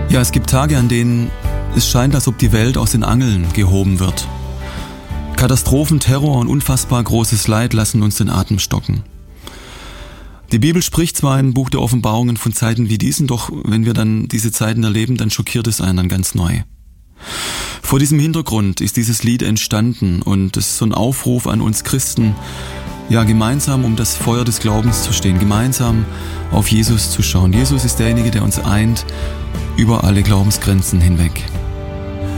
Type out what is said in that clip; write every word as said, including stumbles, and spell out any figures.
Ja, es gibt Tage, an denen es scheint, als ob die Welt aus den Angeln gehoben wird. Katastrophen, Terror und unfassbar großes Leid lassen uns den Atem stocken. Die Bibel spricht zwar im Buch der Offenbarungen von Zeiten wie diesen, doch wenn wir dann diese Zeiten erleben, dann schockiert es einen dann ganz neu. Vor diesem Hintergrund ist dieses Lied entstanden und es ist so ein Aufruf an uns Christen, ja, gemeinsam um das Feuer des Glaubens zu stehen, gemeinsam auf Jesus zu schauen. Jesus ist derjenige, der uns eint über alle Glaubensgrenzen hinweg.